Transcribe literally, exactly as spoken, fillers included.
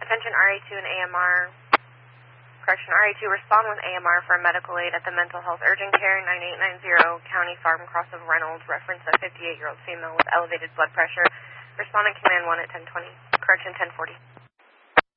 Attention R A two and A M R. Correction, R A two, respond with A M R for medical aid at the Mental Health Urgent Care nine eight nine zero, County Farm, Cross of Reynolds, reference a fifty-eight-year-old female with elevated blood pressure. Respond in Command one at ten twenty. Correction, ten forty.